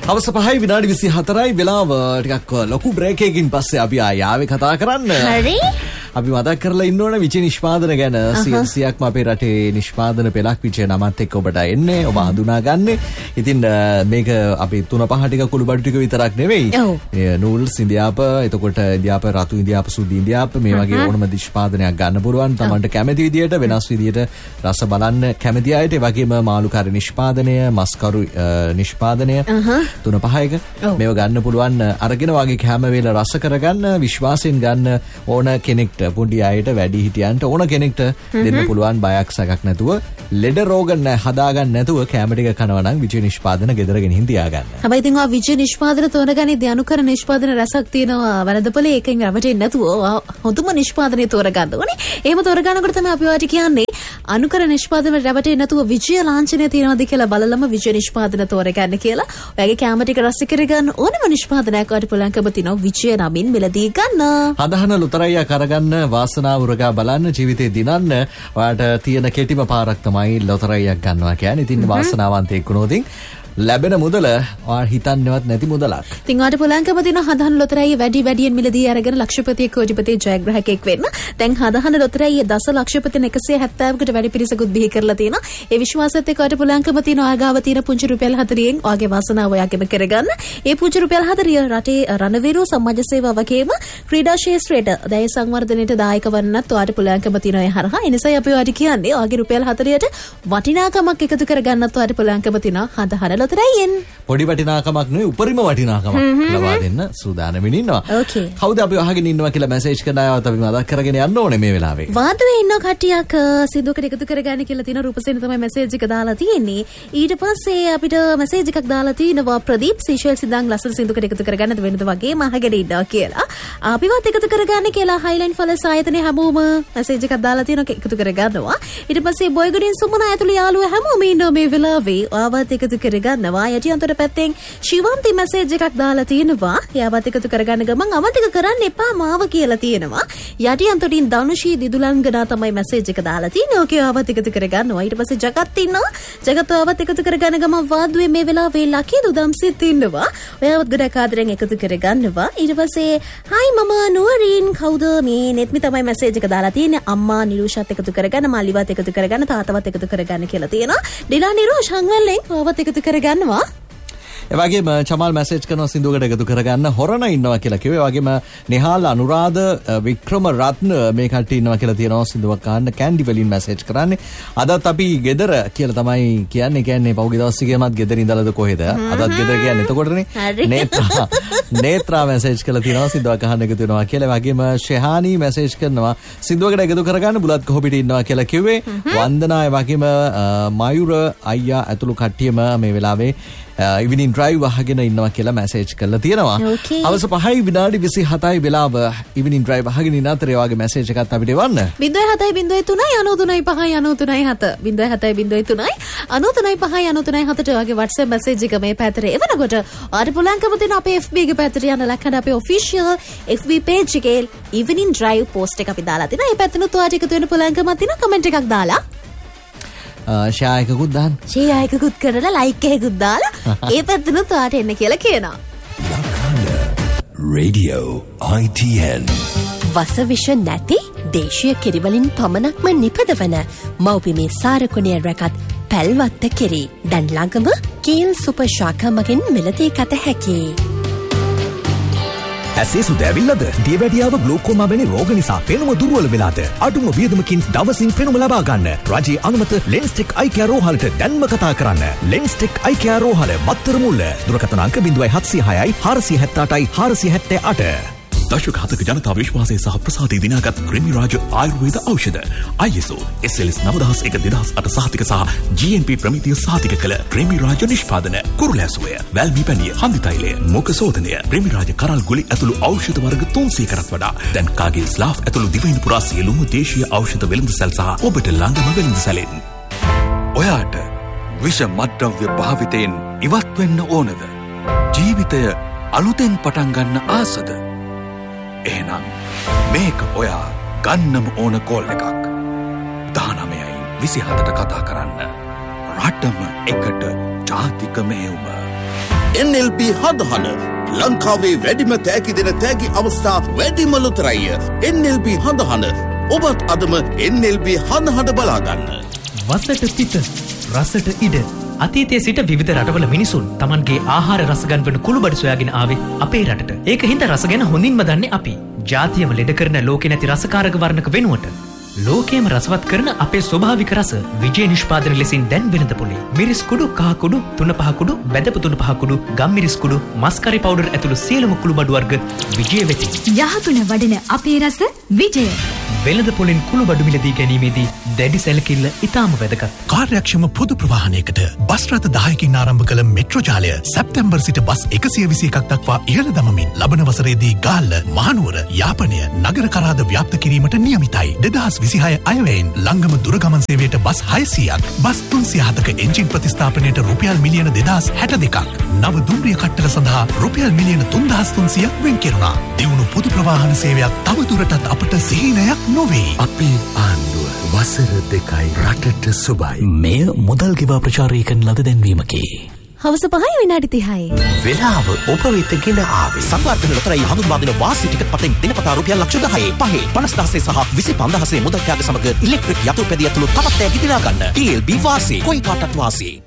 අවස 5 විනාඩි 24යි වෙලාව ටිකක් ලොකු බ්‍රේක් එකකින් පස්සේ අපි ආවේ කතා කරන්න. හරි. අපි මතක් කරලා ඉන්න ඕන විජේ නිෂ්පාදන ගැන 100%ක්ම අපේ රටේ නිෂ්පාදන පෙළක් විජේ නමත් එක්ක ඔබට එන්නේ ඔබ හඳුනා ගන්න. ඉතින් මේක අපි 3-5 ටික කුළු බඩු ටික විතරක් නෙවෙයි. නූල්ස් ඉන්දියාප, එතකොට ඉන්දියාප රතු ඉන්දියාප, සුදු ඉන්දියාප මේ වගේ ඕනම නිෂ්පාදනයක් ගන්න පුළුවන්. තමන්ට කැමති විදියට වෙනස් විදියට රස බලන්න කැමති අයට ඒ වගේම මාළුකාරී නිෂ්පාදනය, මස්කරු නිෂ්පාදනය 3-5ක මේව ගන්න පුළුවන්. අරගෙන වගේ කැම වේල රස කරගන්න විශ්වාසයෙන් ගන්න ඕන කෙනෙක්ට, පොඩි අයට, වැඩි හිටියන්ට ඕන කෙනෙක්ට දෙන්න පුළුවන් බයක් සැකක් නැතුව ලෙඩ රෝග හදාගන්න නැතුව කැම ටික කනවා නම් විජේ නිෂ්පාදන ගෙදර ගෙනින් තියාගන්න. හැබැයි ඉතින් ඔය විජේ නිෂ්පාදන තෝරගන්නේ අනුකර නිෂ්පාදන රසක් තියෙනවා වරදපලේ එකෙන් රවටෙන්නේ නැතුව හොඳම නිෂ්පාදනය තෝරගන්න ඕනේ. එහෙම තෝරගන්නකොට තමයි අපි ඔයාලට කියන්නේ අනුකර නිෂ්පාදන රැවටෙන්නේ නැතුව විජය ලාංඡනය තියෙනවද කියලා බලලම විජය නිෂ්පාදන තෝරගන්න කියලා. ඔයගේ කැම ටික රස කරගන්න ඕනම නිෂ්පාදනයක් වලට පුළුවන්කම තියෙනවා විජය නමින් මෙලදී ගන්න. හදහන ලුතරයියා කරගන්න වාසනාව උරගා බලන්න ජීවිතේ දිනන්න ඔයාට තියෙන කෙටිම පාරක් තමයි ලොතරැයියක් ගන්නවා කියන්නේ. ඉතින් වාසනාවන්තයෙක් වුණොත් ලැබෙන මුදල ඔයා හිතන්නවත් නැති මුදලක්. ඉතින් ඔයාට පුළුවන්කම තියෙන හදහන ලොතරැයිය වැඩි වැඩියෙන් මිලදී අරගෙන ලක්ෂපතියෙක් කෝටිපතියෙක් ජයග්‍රාහකයෙක් වෙන්න. දැන් හදහන ලොතරැයිය දසලක්ෂපති 170කට වැඩි පිරිසකුත් බිහි කරලා තියෙනවා. ඒ විශ්වාසයත් එක්ක ඔයාට පුළුවන්කම තියෙන ඔයා ගාව තියෙන පුංචි රුපියල් 40න් ඔයාගේ වාසනාව ඔයාගෙම කරගන්න. ඒ පුංචි රුපියල් 40 රටේ රණවිරු සමාජ සේවා වගේම ක්‍රීඩා ශාස්ත්‍රයට දැය සංවර්ධනයට දායක වන්නත් ඔයාට පුළුවන්කම තියෙනවා. ඒ හරහා එනිසා අපි ඔයාට කියන්නේ ඔයාගේ රුපියල් 40ට වටිනාකමක් එකතු කරගන්නත් ඔයාට පුළුවන්කම තියෙනවා හදහන පොඩි වටිනාකමක් නෙවෙයි උපරිම වටිනාකමක් ලබා දෙන්න සූදානම්ින් ඉන්නවා. කවුද අපි අහගෙන ඉන්නවා කියලා මැසේජ් කරන අයවත් අපි මතක් කරගෙන යන්න ඕනේ මේ වෙලාවේ. වාදවේ ඉන්න කට්ටියක් සින්දුවකට එකතු කරගන්න කියලා තියෙන රූපසේන තමයි මැසේජ් එක දාලා තියෙන්නේ. ඊට පස්සේ අපිට මැසේජ් එකක් දාලා තිනවා ප්‍රදීප් සීෂෙල්ස් ඉඳන් ලස්සන සින්දුවකට එකතු කරගන්න වෙනද වගේම අහගෙන ඉන්නවා කියලා. අපිවත් එකතු කරගන්න කියලා හයිලයින් ෆලස් ආයතනයේ හැමෝම මැසේජ් එකක් දාලා තියෙනවා එකතු කරගන්නවා. ඊට පස්සේ බොයිගඩින් සුමන ඇතුළු යාළුවෝ හැමෝම ඉන්නවා මේ වෙලාවේ. ආවත් එකතු කරගන්න යටියන්තර පැත්තෙන් ශිවන්ති මැසේජ් එකක් දාලා තියෙනවා. එයාවත් එකතු කරගන්න ගමන් අමතක කරන්න එපා මාව කියලා තියෙනවා. යටියන්තරින් ධනුෂී දිදුලංගනා තමයි මැසේජ් එක දාලා තියෙන්නේ. ඕකේ ආවත් එකතු කරගන්නවා. ඊට පස්සේ ජගත් ඉන්නවා. ජගත් ආවත් එකතු කරගන්න ගමන් වාදුවේ මේ වෙලාවේ ලකී දුදම්සිත් ඉන්නවා. ඔයාවත් ගොඩක් ආදරෙන් එකතු කරගන්නවා. ඊට පස්සේ හයි මම නුවරින් කවුද මේ නෙත්මි තමයි මැසේජ් එක දාලා තියෙන්නේ. අම්මා නිරුෂත් එකතු කරගන්න, මල්ලිවත් එකතු කරගන්න, තාත්තවත් එකතු කරගන්න කියලා තියෙනවා. ඩිලා නිරුෂ් හංගල්ලෙන් ආවත් එකතු කරගන්නවා. ඒ වගේම චමල් මැසේජ් කරනවා සින්දුවකට එකතු කරගන්න හොරණ ඉන්නවා කියලා කිව්වේ. ඒ වගේම නිහාල් අනුරාධ වික්‍රම රත්න මේ කට්ටිය ඉන්නවා කියලා තියෙනවා සින්දුවක් අහන්න කැන්ඩි වලින් මැසේජ් කරන්නේ. අදත් අපි ගෙදර කියලා තමයි කියන්නේ පහුගිය දවස් ටිකේමත් ගෙදර ඉඳලාද කොහෙද? අදත් ගෙදර කියන්නේ එතකොටනේ. නේත්‍රා මැසේජ් කරලා තියෙනවා සින්දුවක් අහන්න එකතු වෙනවා කියලා. ඒ වගේම ශෙහානි මැසේජ් කරනවා සින්දුවකට එකතු කරගන්න බුලත් කොහොපිට ඉන්නවා කියලා කිව්වේ. වන්දනා ඒ වගේම මයුර අයියා ඇතුළු කට්ටියම මේ වෙලාවේ ඉවිනින් ඩ්‍රයිව් අහගෙන ඉන්නවා කියලා මැසේජ් කරලා තියෙනවා. අවස 5 විනාඩි 27යි වෙලාව ඉවිනින් ඩ්‍රයිව් අහගෙන ඉන්න අතරේ වාගේ මැසේජ් එකක් අපිට එවන්න. 0703 93 වාගේ WhatsApp මැසේජ් එක මේ පැත්තට එවනකොට ආට පුලංකම තියෙන අපේ FB එක පැත්තට යන ලක්කඩ අපේ official FB page එකේ ඉවිනින් ඩ්‍රයිව් post එක අපි දාලා තිනවා. මේ පැත්තනොත් ඔයාට එකතු වෙන පුලංකමක් තියෙනවා. කමෙන්ට් එකක් දාලා ෂෙයා එකකුත් දාන්න. ෂෙයා එකකුත් කරලා ලයික් එකකුත් දාලා ඒ පැත්තනොත් ඔයාට එන්න කියලා කියනවා. Radio ITN වසවිෂ නැති දේශීය කිරිවලින් පමණක්ම නිපදවන මව්බිමේ සාරකුණේ රැකත් පැල්වත්ත කිරි දැන් ළඟම කීල් සුපර් ශාඛා මගින් මිලදී ගත හැකියි. ඇසේ සුද ඇවිල්ලද? දියවැඩියාව ග්ලූකෝමා වැනි රෝග නිසා පෙනුම දුර්වල වෙලාද? අඩුම වියදමකින් දවසින් පෙනුම ලබා ගන්න. රජයේ අනුමත ලෙන්ස්ටෙක් අයි කෙයා රෝහලට දැන්ම කතා කරන්න. ලෙන්ස්ටෙක් අයි කෙයා රෝහල මත්තර මුල්ල. දුරකථන අංක 0706යි 478යි 478. දශක 7ක ජනතා විශ්වාසය සහ ප්‍රසාදය දිනාගත් ක්‍රිමි රාජ ආයුර්වේද ඖෂධ ISO SLS 9001 සහතික සහ GMP ප්‍රමිතිය සහතික කළ ක්‍රිමි රාජ නිෂ්පාදන කුරුලැසුවය, වැල්මි පැණිය, හන්දි තෛලය, මුඛ සෝදනය, ක්‍රිමි රාජ කරල් ගුලි ඇතුළු ඖෂධ වර්ග 300කටත් වඩා දැන් කාගේ ස්ලාෆ් ඇතුළු දිවයින පුරා සියලුම දේශීය ඖෂධ වෙළඳසැල් සහ ඔබට ළඟම වෙළඳසැලෙන්. ඔයාට විෂ මත්ද්‍රව්‍ය භාවිතයෙන් ඉවත් වෙන්න ඕනද? ජීවිතය අලුතෙන් පටන් ගන්න ආසද? එහෙනම් මේක ඔයා ගන්නම ඕන කෝල් එකක්. 19:27ට කතා කරන්න. රටම එකට ජාතික මෙහෙයුම. NLB හඳහන ලංකාවේ වැඩිම තෑගි දෙන තෑගි අවස්ථා වැඩිම ලොතරැය. NLB හඳහන ඔබත් අදම NLB හඳහන බලාගන්න. වසට පිට රසට ඉඩ අතීතයේ සිට විවිධ රටවල මිනිසුන් Tamanගේ ආහාර රස ගන්වන කුළුබඩු සොයාගෙන ආවේ අපේ රටට. ඒක හින්දා රස ගැන හොඳින්ම දන්නේ අපි. ජාතියම ලෙඩ කරන ලෝකේ නැති රසකාරක වර්ණක වෙනුවට ලෝකේම රසවත් කරන අපේ ස්වභාවික රස විජේ නිෂ්පාදන ලෙසින් දැන් වෙනද පොලේ. මිරිස් කුඩු, කහ කුඩු, තුන පහ කුඩු, බැදපු තුන පහ කුඩු, ගම්මිරිස් කුඩු, මස්කරි පවුඩර් ඇතුළු සියලුම කුළුබඩු වර්ග විජේ වෙති. යහතුන වඩන අපේ රස විජය. වෙළඳ පොලෙන් කුළුබඩු මිලදී ගැනීමේදී දැඩි සැලකිල්ල ඉතාම වැදගත්. කාර්යක්ෂම පොදු ප්‍රවාහනයකට බස් රථ 10කින් ආරම්භ කළ මෙට්‍රෝ ජාලය සැප්තැම්බර් සිට බස් 121ක් දක්වා ඉහළ දමමින් ලබන වසරේදී ගාල්ල, මහනුවර, යාපනය, නගර කරාද ව්‍යාප්ත කිරීමට නියමිතයි. 2026 අයවැයෙන් ලංගම දුරගමන් සේවයට බස් 600ක්, බස් 307ක එන්ජින් ප්‍රතිස්ථාපනයට රුපියල් මිලියන 2062ක්, නව දුම්රිය කට්ටල සඳහා රුපියල් මිලියන 3300ක් වෙන් කෙරුණා. දියුණු පොදු ප්‍රවාහන සේවයක් තවදුරටත් අපට සිහිනයක් නොවේ. අපේ ආණ්ඩුව වසර 2යි රටට සුබයි. මෙය මුදල් ගෙවා ප්‍රචාරය කරන ලද දැන්වීමකි. හවස 5 විනාඩි 30යි. වෙලාව ඔබ වෙතගෙන ආවේ. සංවර්ධන ලොතරැයි හඳුන්වා දෙන වාසි ටිකට් පතෙන් දිනපතා රුපියල් ලක්ෂ 10 5 50000 සහ 25000 මුදල් ත්‍යාග සමග ඉලෙක්ට්‍රික් යතුරුපැදිය ඇතුළු තවත් තෑගි දිනා ගන්න. TLB වාසි කොයි කාටත් වාසි.